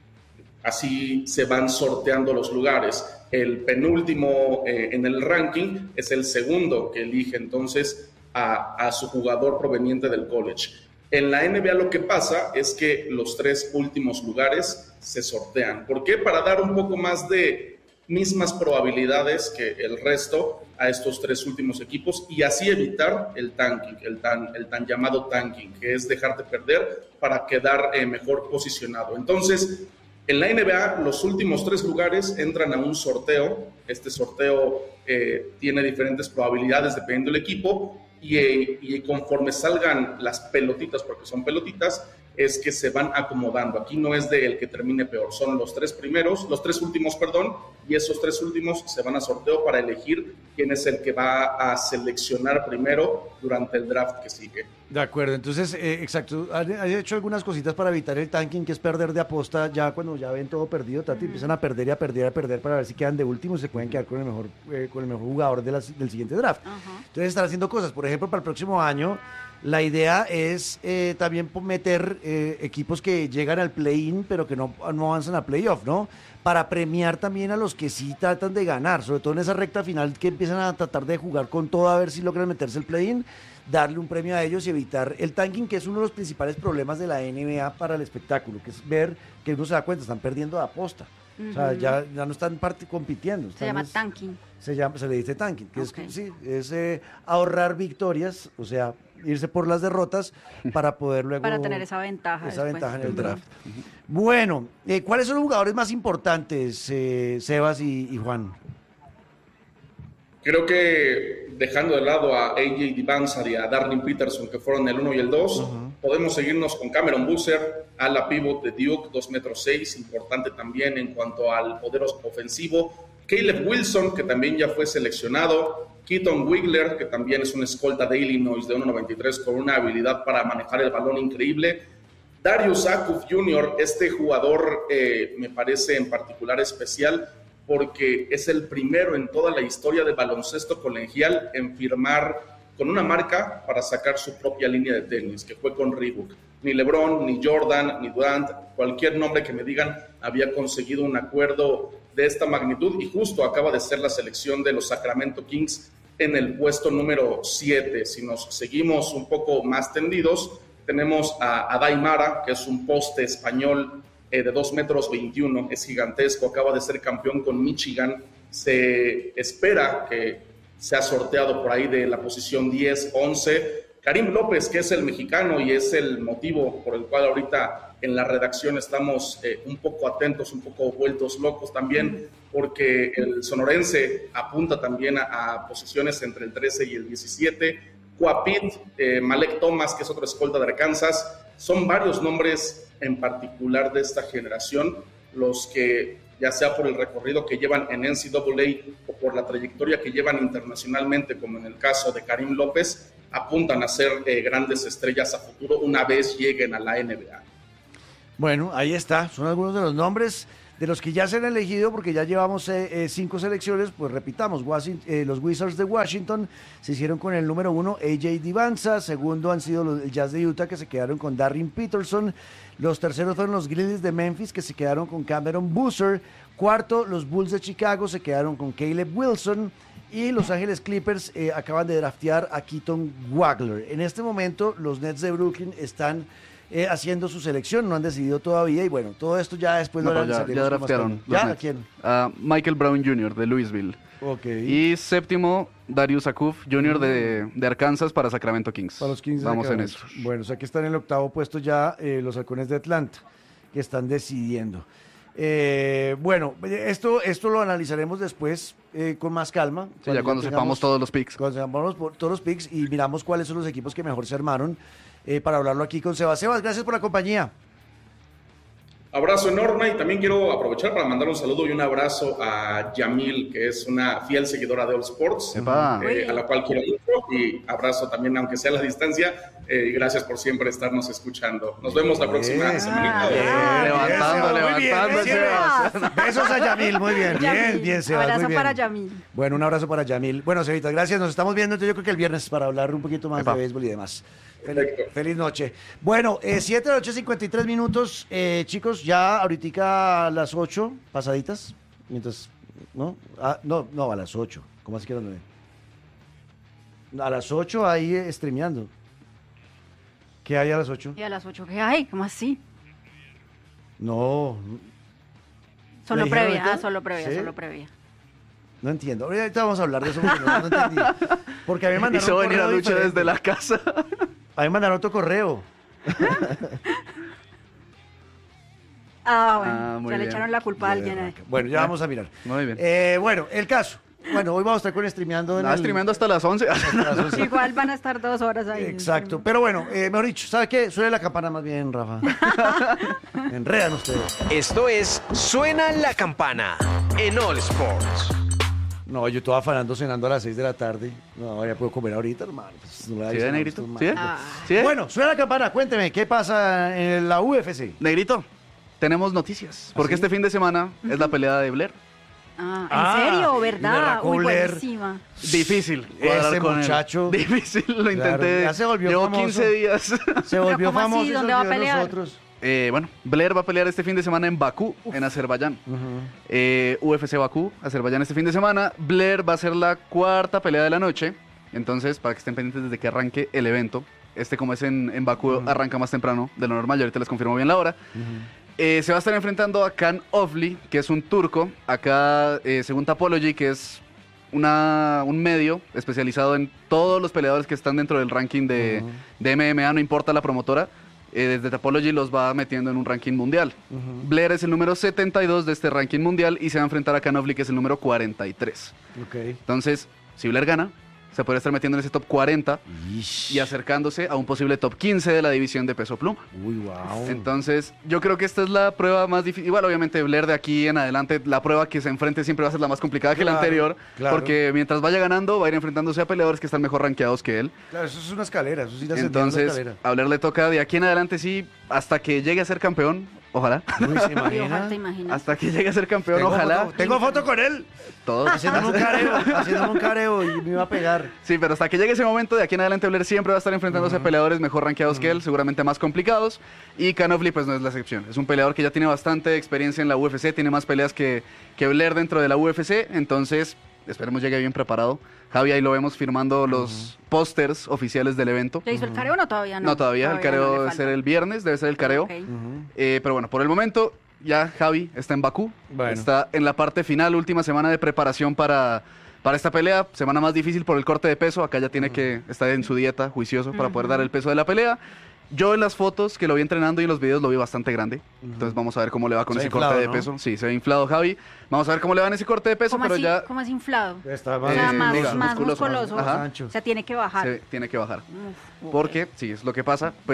Así se van sorteando los lugares. El penúltimo eh, en el ranking es el segundo que elige entonces a, a su jugador proveniente del college. En la N B A lo que pasa es que los tres últimos lugares se sortean. ¿Por qué? Para dar un poco más de mismas probabilidades que el resto a estos tres últimos equipos y así evitar el tanking, el tan, el tan llamado tanking, que es dejarte perder para quedar eh, mejor posicionado. Entonces, en la N B A, los últimos tres lugares entran a un sorteo. Este sorteo eh, tiene diferentes probabilidades dependiendo del equipo y, eh, y conforme salgan las pelotitas, porque son pelotitas, es que se van acomodando. Aquí no es de el que termine peor, son los tres primeros, los tres últimos, perdón, y esos tres últimos se van a sorteo para elegir quién es el que va a seleccionar primero durante el draft que sigue. De acuerdo, entonces, eh, exacto, ¿has hecho algunas cositas para evitar el tanking, que es perder de aposta ya cuando ya ven todo perdido, Tati, uh-huh. empiezan a perder y a perder y a perder para ver si quedan de último y se pueden quedar con el mejor, eh, con el mejor jugador de la, del siguiente draft? Uh-huh. Entonces están haciendo cosas, por ejemplo, para el próximo año, la idea es eh, también meter eh, equipos que llegan al play-in, pero que no, no avanzan a playoff, ¿no? Para premiar también a los que sí tratan de ganar, sobre todo en esa recta final que empiezan a tratar de jugar con todo a ver si logran meterse el play-in, darle un premio a ellos y evitar el tanking, que es uno de los principales problemas de la N B A para el espectáculo, que es ver que uno se da cuenta, están perdiendo de aposta. Uh-huh. O sea, ya, ya no están part- compitiendo. Se llama es, tanking. Se, llama, se le dice tanking, que okay. es, sí, es eh, ahorrar victorias, o sea, irse por las derrotas para poder luego... Para tener esa ventaja. Esa después. ventaja en el draft. Uh-huh. Bueno, eh, ¿cuáles son los jugadores más importantes, eh, Sebas y, y Juan? Creo que dejando de lado a A J Divansar y a Darlin Peterson, que fueron el uno y el dos, uh-huh. podemos seguirnos con Cameron Boozer, ala pivot de Duke, dos metros seis, importante también en cuanto al poder ofensivo. Caleb Wilson, que también ya fue seleccionado. Keaton Wiggler, que también es una escolta de Illinois de uno noventa y tres con una habilidad para manejar el balón increíble. Darius Akuf junior, este jugador eh, me parece en particular especial porque es el primero en toda la historia del baloncesto colegial en firmar con una marca para sacar su propia línea de tenis, que fue con Reebok. Ni LeBron, ni Jordan, ni Durant, cualquier nombre que me digan había conseguido un acuerdo de esta magnitud y justo acaba de ser la selección de los Sacramento Kings en el puesto número siete. Si nos seguimos un poco más tendidos, tenemos a Adai Mara, que es un poste español eh, de dos metros veintiuno, es gigantesco, acaba de ser campeón con Michigan. Se espera que sea sorteado por ahí de la posición diez, once. Karim López, que es el mexicano y es el motivo por el cual ahorita en la redacción estamos eh, un poco atentos, un poco vueltos locos también, porque el sonorense apunta también a, a posiciones entre el trece y el diecisiete. Cuapit, eh, Malek Thomas, que es otro escolta de Arkansas. Son varios nombres en particular de esta generación los que ya sea por el recorrido que llevan en N C A A o por la trayectoria que llevan internacionalmente, como en el caso de Karim López, apuntan a ser eh, grandes estrellas a futuro una vez lleguen a la N B A. Bueno, ahí está, son algunos de los nombres de los que ya se han elegido, porque ya llevamos eh, eh, cinco selecciones. Pues repitamos, Washington, eh, los Wizards de Washington se hicieron con el número uno A J Divanza, segundo han sido los el Jazz de Utah, que se quedaron con Darren Peterson, los terceros fueron los Grizzlies de Memphis, que se quedaron con Cameron Boozer, cuarto los Bulls de Chicago se quedaron con Caleb Wilson, y Los Ángeles Clippers eh, acaban de draftear a Keaton Wagler. En este momento los Nets de Brooklyn están Eh, haciendo su selección, no han decidido todavía, y bueno, todo esto ya después No, lo ya, analizaremos ya con más draftearon. calma. los ¿Ya? ¿A Nets. quién? A Michael Brown junior de Louisville. Ok. Y séptimo, Darius Akuf junior de, de Arkansas para Sacramento Kings. Para los quince de Vamos en Sacramento. eso. Bueno, o sea que están en el octavo puesto ya eh, los Halcones de Atlanta, que están decidiendo. Eh, bueno, esto, esto lo analizaremos después eh, con más calma. Sí, ya cuando sepamos todos los picks. Cuando sepamos por- todos los picks y miramos cuáles son los equipos que mejor se armaron eh, para hablarlo aquí con Sebas. Sebas, gracias por la compañía. Abrazo enorme, y también quiero aprovechar para mandar un saludo y un abrazo a Yamil, que es una fiel seguidora de All Sports, Epa. eh, a la cual quiero mucho, y abrazo también, aunque sea a la distancia, eh, y gracias por siempre estarnos escuchando. Nos vemos la próxima Bien, semana. bien, Levantando, Sebas, muy bien, levantando, bien, Sebas. Besos a Yamil, muy bien, bien, Yamil. bien, Sebas, Abrazo muy bien. para Yamil. Bueno, un abrazo para Yamil. Bueno, Sebita, gracias, nos estamos viendo entonces yo creo que el viernes para hablar un poquito más Epa. de béisbol y demás. Fel- Perfecto. Feliz noche. Bueno, eh, siete de la noche, cincuenta y tres minutos. Eh, chicos, ya ahorita a las ocho, pasaditas. Mientras, ¿no? Ah, no, no, a las ocho. ¿Cómo así que a las nueve? A las ocho ahí eh, streameando. ¿Qué hay a las ocho? ¿Y a las ocho qué hay? ¿Cómo así? No, Solo dijeron previa, ahorita? ah, solo previa, ¿Sí? solo previa. no entiendo. Ahorita vamos a hablar de eso porque no, no entendí. Porque a mí me mandaron Hizo un venir a correo Lucho diferente. desde la casa. A mí me mandaron otro correo. Ah, bueno, Ah, muy ya le bien. echaron la culpa a alguien ahí. Bueno, ya vamos a mirar. Muy bien. Eh, bueno, el caso. Bueno, hoy vamos a estar con streameando. en Nada, el- streameando hasta las once. Igual van a estar dos horas ahí. Exacto. Pero bueno, eh, mejor dicho, ¿sabe qué? Suele la campana más bien, Rafa. Enredan ustedes. Esto es Suena la Campana en All Sports. No, yo estaba afanando cenando a las seis de la tarde. No, ya puedo comer ahorita, hermano. Pues, no la ¿Sí, hice, ve, no, Negrito? esto es ¿Sí? ve? malo. Ah. ¿Sí? ve? Bueno, suena la campana. Cuénteme, ¿qué pasa en la U F C? Negrito, tenemos noticias. Porque ¿Ah, sí? este fin de semana es la pelea de Blair. Ah, ¿en Ah, serio? y ¿Verdad? Berraco Uy, Blair. buenísima. Difícil. Ese cuadrar con él. muchacho. Difícil, lo Claro, intenté. ya se volvió Llevo famoso. quince días. Se volvió ¿cómo así? famoso y se ¿Dónde va a olvidó de pelear? nosotros. Eh, bueno, Blair va a pelear este fin de semana en Bakú, en Azerbaiyán. Eh, U F C Bakú, Azerbaiyán este fin de semana. Blair va a ser la cuarta pelea de la noche. Entonces, para que estén pendientes desde que arranque el evento. Este, como es en, en Bakú, arranca más temprano de lo normal. Y ahorita les confirmo bien la hora. Eh, se va a estar enfrentando a Can Ofli, que es un turco. Acá, eh, según Tapology, que es una, un medio especializado en todos los peleadores que están dentro del ranking de, de M M A, no importa la promotora. Eh, desde Tapology los va metiendo en un ranking mundial. Blair es el número setenta y dos de este ranking mundial y se va a enfrentar a Can Ofli, que es el número cuarenta y tres. Ok. Entonces, si Blair gana, se podría estar metiendo en ese top cuarenta y acercándose a un posible top quince de la división de peso pluma. Uy, wow. Entonces, yo creo que esta es la prueba más difícil. Igual, obviamente, Blair de aquí en adelante, la prueba que se enfrente siempre va a ser la más complicada que la Claro, anterior. claro. Porque mientras vaya ganando, va a ir enfrentándose a peleadores que están mejor rankeados que él. Claro, eso es una escalera, eso sí la sentí, una Entonces, escalera. a Blair le toca de aquí en adelante, sí, hasta que llegue a ser campeón, ojalá. Uy, ¿se Y imagina? ojalá te imaginas. Hasta que llegue a ser campeón, Tengo ojalá. foto, tengo foto con él, Todos. haciéndome un careo, haciéndome un careo y me iba a pegar. Sí, pero hasta que llegue ese momento, de aquí en adelante Blair siempre va a estar enfrentándose a peleadores mejor rankeados que él, seguramente más complicados. Y Can Ofli, pues no es la excepción. Es un peleador que ya tiene bastante experiencia en la U F C, tiene más peleas que, que Blair dentro de la U F C. Entonces, esperemos llegue bien preparado. Javi, ahí lo vemos firmando los pósters oficiales del evento. ¿Ya hizo el careo o no? Todavía no. No, todavía, el careo no, le debe falta. ser el viernes, debe ser el careo. Ok. Eh, pero bueno, por el momento ya Javi está en Bakú, Bueno. está en la parte final, última semana de preparación para, para esta pelea, semana más difícil por el corte de peso, acá ya tiene que estar en su dieta juicioso para poder dar el peso de la pelea. Yo en las fotos que lo vi entrenando y en los videos lo vi bastante grande, entonces vamos a ver cómo le va con Se ve ese corte inflado, de ¿no? peso. Sí, se ve inflado Javi, vamos a ver cómo le va en ese corte de peso, ¿Cómo pero así, ya ¿Cómo es inflado? Está O más, sea, Eh, más, diga, más musculoso, musculoso. más Ajá. ancho. O sea, tiene que bajar. se tiene que bajar. Uf, ok. Porque, sí, es lo que pasa, pues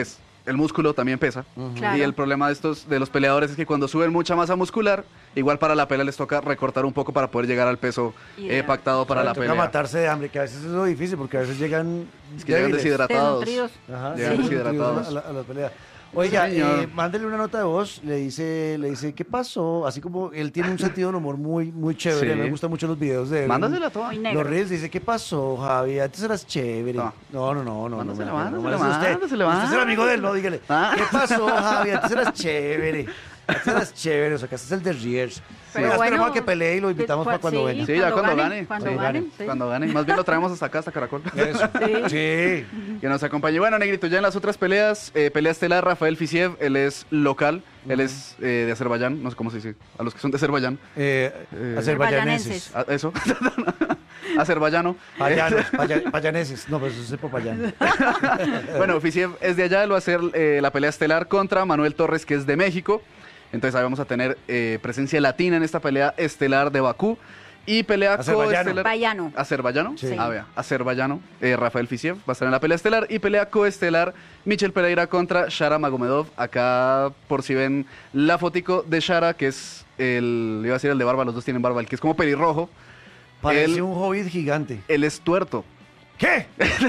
el músculo también pesa. Claro. Y el problema de estos de los peleadores es que cuando suben mucha masa muscular, igual para la pelea les toca recortar un poco para poder llegar al peso eh, Ideal. pactado para la Toca pelea. matarse de hambre, que a veces es lo difícil, porque a veces llegan Es que llegan débiles. deshidratados. Desnutridos. Ajá, Llegan sí, deshidratados. a, la- a las peleas. Oiga, Sí, señor. eh, mándele una nota de voz, le dice, le dice, ¿qué pasó? Así como él tiene un sentido del humor muy, muy chévere, Sí. me gustan mucho los videos de él. Mándasela toda. Muy negro. Los reels dice, ¿qué pasó, Javi? Antes eras chévere. No. No, no, no, no. Mándasela, no, no, mándasela, no, no, usted, mándasela, usted es el amigo de él, no, mándasela. dígale. Ah. ¿Qué pasó, Javi? Antes eras chévere. Antes eras chévere, o sea, que este es el de Riers. Pero Oiga, bueno, esperemos a que pelee y lo invitamos pues, para cuando sí. venga. Sí, ya cuando gane. Cuando Sí, gane. gane. sí. Cuando gane. Más bien lo traemos hasta acá, hasta Caracol. Eso. Sí. Que nos acompañe. Bueno, Negrito, ya en las otras peleas, eh, pelea estelar, Rafael Fisiev, él es local, él es eh, de Azerbaiyán, no sé cómo se dice, a los que son de Azerbaiyán. Eh, Eh, azerbaiyaneses. Ah, eso. Azerbaiyano. Payanos, paya- payaneses. No, pues eso es Popayán. Bueno, Fisiev es de allá, él va a hacer eh, la pelea estelar contra Manuel Torres, que es de México. Entonces ahí vamos a tener eh, presencia latina en esta pelea estelar de Bakú. Y pelea Azerbaiyano. coestelar. Azerbaiyano. ¿Azerbaiyano? Sí. Ah, vea, Azerbaiyano. Eh, Rafael Fisiev va a estar en la pelea estelar. Y pelea coestelar, Michel Pereira contra Shara Magomedov. Acá, por si ven la fotico de Shara, que es el, iba a decir el de barba, los dos tienen barba, el que es como pelirrojo. Parece Él- un hobbit gigante. Él es tuerto. ¿Qué?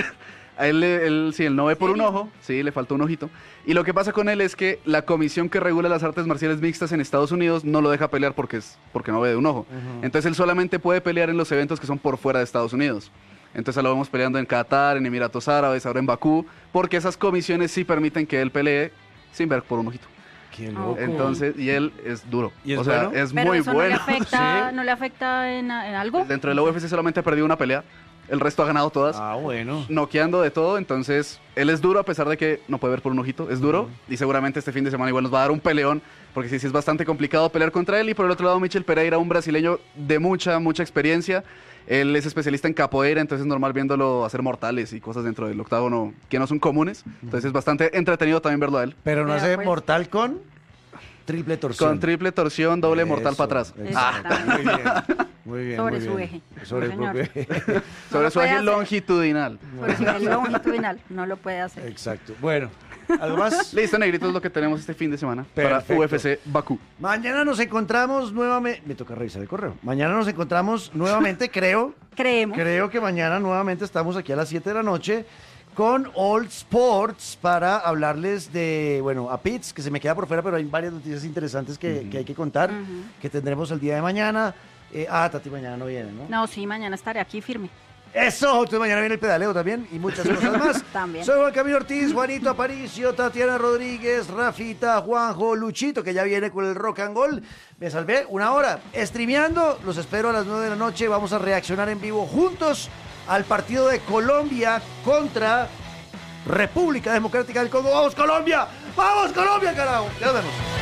A él, él, sí, él no ve por un ¿Serio? ojo, sí, le faltó un ojito. Y lo que pasa con él es que la comisión que regula las artes marciales mixtas en Estados Unidos no lo deja pelear porque, es, porque no ve de un ojo. Entonces él solamente puede pelear en los eventos que son por fuera de Estados Unidos. Entonces lo vemos peleando en Qatar, en Emiratos Árabes, ahora en Bakú, porque esas comisiones sí permiten que él pelee sin ver por un ojito. Qué Ok. loco. Entonces, y él es duro. ¿Y es o sea, bueno? es Pero muy eso bueno. no le afecta, Sí. ¿no le afecta en, en algo? Dentro de la U F C solamente ha perdido una pelea, el resto ha ganado todas. Ah, bueno. Noqueando de todo, entonces él es duro a pesar de que no puede ver por un ojito, es duro y seguramente este fin de semana igual nos va a dar un peleón porque sí, sí es bastante complicado pelear contra él. Y por el otro lado Michel Pereira, un brasileño de mucha, mucha experiencia, él es especialista en capoeira, entonces es normal viéndolo hacer mortales y cosas dentro del octágono que no son comunes, entonces es bastante entretenido también verlo a él. Pero no Vea, hace pues. mortal con triple torsión. Con triple torsión, doble mortal Eso, para atrás. exacto. Exactamente. Muy bien. Muy bien. Sobre muy su bien. eje. Sobre el Sí, propio señor. eje. No Sobre lo su puede eje hacer. longitudinal. Por si es longitudinal, no lo puede hacer. Exacto. Bueno, ¿algo más? Listo, Negrito, es lo que tenemos este fin de semana para Perfecto. U F C Bakú. Mañana nos encontramos nuevamente. Me toca revisar el correo. Mañana nos encontramos nuevamente, creo. Creemos. Creo que mañana nuevamente estamos aquí a las siete de la noche con All Sports para hablarles de, bueno, a Pitts, que se me queda por fuera, pero hay varias noticias interesantes que, que hay que contar, Ujú. que tendremos el día de mañana. Eh, ah, Tati mañana no viene, ¿no? No, sí, mañana estaré aquí firme. Eso, entonces mañana viene el pedaleo también y muchas cosas más. También. Soy Juan Camilo Ortiz, Juanito Aparicio, Tatiana Rodríguez, Rafita, Juanjo, Luchito, que ya viene con el rock and roll. Me salvé una hora streameando. Los espero a las nueve de la noche. Vamos a reaccionar en vivo juntos al partido de Colombia contra República Democrática del Congo. ¡Vamos, Colombia! ¡Vamos, Colombia, carajo! Ya nos vemos.